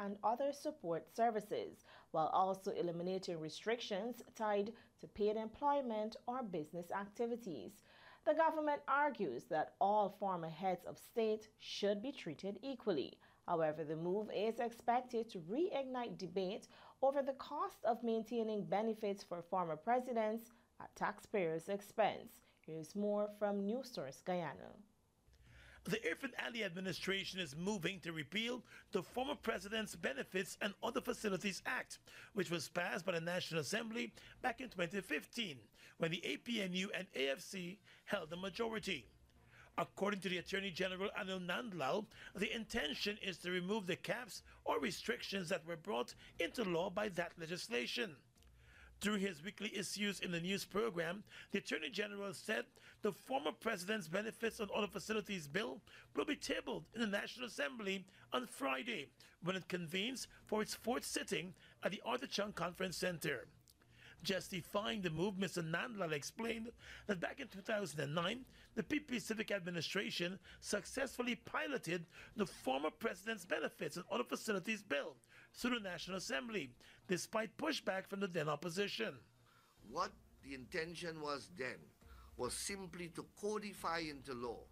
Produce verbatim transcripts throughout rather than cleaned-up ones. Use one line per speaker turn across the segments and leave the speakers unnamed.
and other support services, while also eliminating restrictions tied to paid employment or business activities. The government argues that all former heads of state should be treated equally. However, the move is expected to reignite debate over the cost of maintaining benefits for former presidents at taxpayers' expense. Here's more from News Source Guyana.
The Irfaan Ali administration is moving to repeal the former president's Benefits and Other Facilities Act, which was passed by the National Assembly back in twenty fifteen, when the A P N U and A F C held the majority. According to the Attorney General Anil Nandlall, the intention is to remove the caps or restrictions that were brought into law by that legislation. During his weekly issues in the news program, the Attorney General said the former president's Benefits and Other Facilities bill will be tabled in the National Assembly on Friday, when it convenes for its fourth sitting at the Arthur Chung Conference Center. Justifying the move, Mister Nandlall explained that back in two thousand nine, the P P Civic Administration successfully piloted the former president's Benefits and Other Facilities bill through the National Assembly, despite pushback from the then opposition.
What the intention was then was simply to codify into law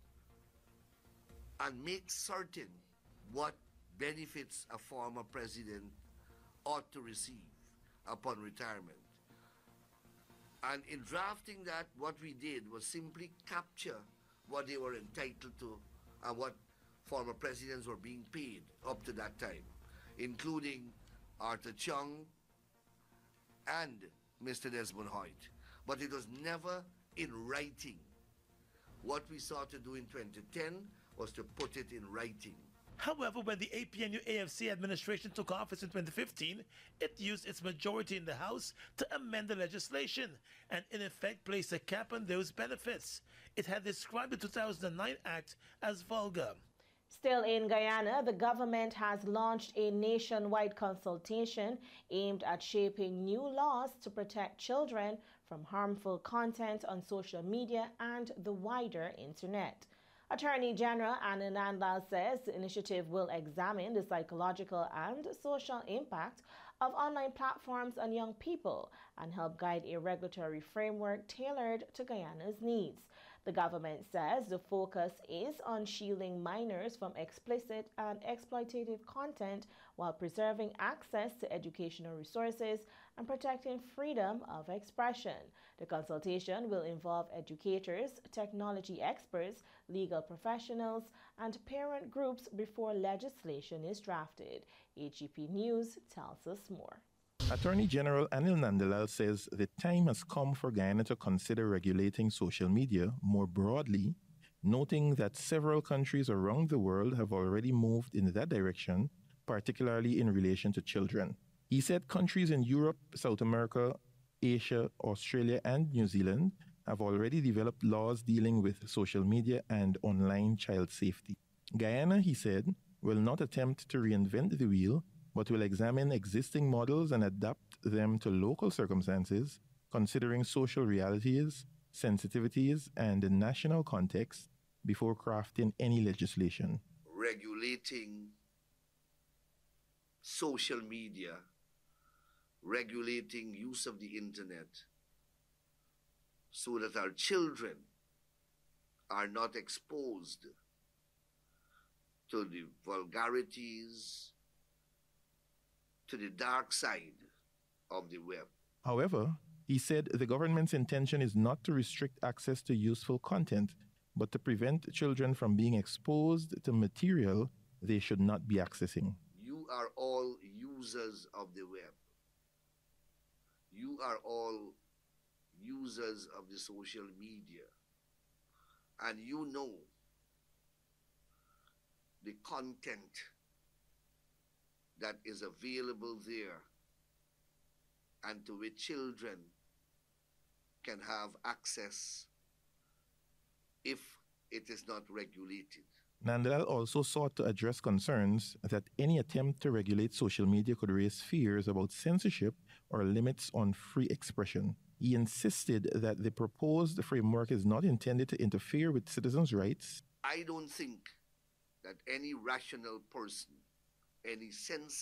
and make certain what benefits a former president ought to receive upon retirement. And in drafting that, what we did was simply capture what they were entitled to and what former presidents were being paid up to that time, including Arthur Chung and Mister Desmond Hoyt. But it was never in writing. What we sought to do in twenty ten was to put it in writing.
However, when the A P N U A F C administration took office in twenty fifteen, it used its majority in the House to amend the legislation and in effect place a cap on those benefits. It had described the two thousand nine Act as vulgar.
Still in Guyana, the government has launched a nationwide consultation aimed at shaping new laws to protect children from harmful content on social media and the wider internet. Attorney General Anil Nandlall says the initiative will examine the psychological and social impact of online platforms on young people and help guide a regulatory framework tailored to Guyana's needs. The government says the focus is on shielding minors from explicit and exploitative content while preserving access to educational resources and protecting freedom of expression. The consultation will involve educators, technology experts, legal professionals, and parent groups before legislation is drafted. H E P News tells us more.
Attorney General Anil Nandlall says the time has come for Guyana to consider regulating social media more broadly, noting that several countries around the world have already moved in that direction, particularly in relation to children. He said countries in Europe, South America, Asia, Australia, and New Zealand have already developed laws dealing with social media and online child safety. Guyana, he said, will not attempt to reinvent the wheel, but will examine existing models and adapt them to local circumstances, considering social realities, sensitivities, and the national context before crafting any legislation.
Regulating social media, regulating use of the internet, so that our children are not exposed to the vulgarities, to the dark side of the web.
However, he said the government's intention is not to restrict access to useful content, but to prevent children from being exposed to material they should not be accessing.
You are all users of the web. You are all users of the social media. And you know the content that is available there and to which children can have access if it is not regulated.
Nandlall also sought to address concerns that any attempt to regulate social media could raise fears about censorship or limits on free expression. He insisted that the proposed framework is not intended to interfere with citizens' rights.
I don't think that any rational person, any sensible